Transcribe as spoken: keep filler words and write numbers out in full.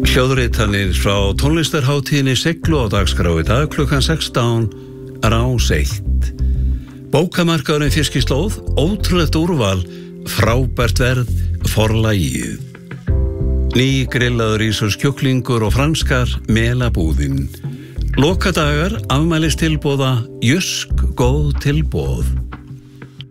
Hljóðritanir frá tónlistarhátíðinni Siglu á dagskrá í dag klukkan sextán Rás eitt. Bókamarkaðurinn Fiskislóð, ótrúlegt úrval, frábært verð, forlagið. Ný grillaður ísurs kjúklingur og franskar melabúðin. Lokadagar afmælistilboða, Jysk góð tilboð.